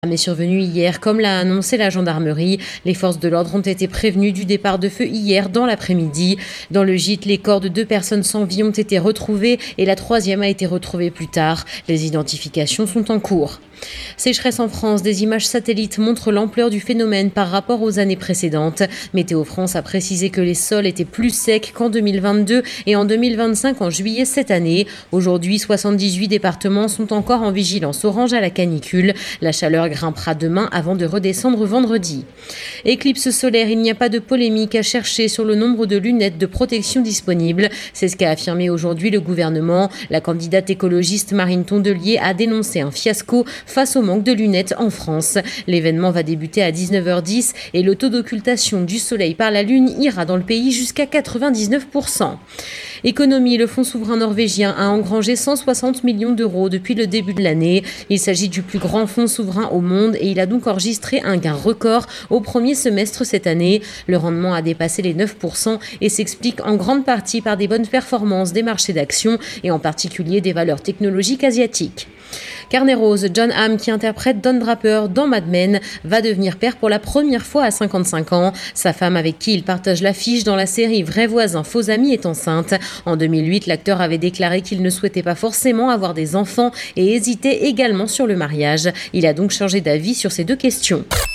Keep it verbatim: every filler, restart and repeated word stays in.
Est survenu hier. Comme l'a annoncé la gendarmerie, les forces de l'ordre ont été prévenues du départ de feu hier dans l'après-midi. Dans le gîte, les corps de deux personnes sans vie ont été retrouvés et la troisième a été retrouvée plus tard. Les identifications sont en cours. Sécheresse en France, des images satellites montrent l'ampleur du phénomène par rapport aux années précédentes. Météo France a précisé que les sols étaient plus secs qu'en deux mille vingt-deux et en deux mille vingt-cinq en juillet cette année. Aujourd'hui, soixante-dix-huit départements sont encore en vigilance orange à la canicule. La chaleur grimpera demain avant de redescendre vendredi. Éclipse solaire, il n'y a pas de polémique à chercher sur le nombre de lunettes de protection disponibles. C'est ce qu'a affirmé aujourd'hui le gouvernement. La candidate écologiste Marine Tondelier a dénoncé un fiasco face au manque de lunettes en France. L'événement va débuter à dix-neuf heures dix et le taux d'occultation du soleil par la lune ira dans le pays jusqu'à quatre-vingt-dix-neuf pour cent. Économie, le fonds souverain norvégien a engrangé cent soixante millions d'euros depuis le début de l'année. Il s'agit du plus grand fonds souverain au monde et il a donc enregistré un gain record au premier semestre cette année. Le rendement a dépassé les neuf pour cent et s'explique en grande partie par des bonnes performances des marchés d'actions et en particulier des valeurs technologiques asiatiques. Carnet Rose, Jon Hamm, qui interprète Don Draper dans Mad Men, va devenir père pour la première fois à cinquante-cinq ans. Sa femme, avec qui il partage l'affiche dans la série Vrais voisins, faux amis, est enceinte. En deux mille huit, l'acteur avait déclaré qu'il ne souhaitait pas forcément avoir des enfants et hésitait également sur le mariage. Il a donc changé d'avis sur ces deux questions.